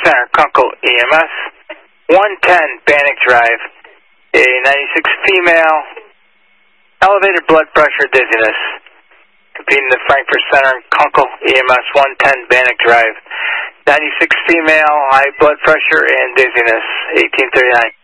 Center, Kunkel EMS. 110 Bannock Drive. A 96 female. Elevated blood pressure, dizziness. Competing the Frankfurt Center, Kunkel EMS. 110 Bannock Drive. 96 female, high blood pressure and dizziness. 1839.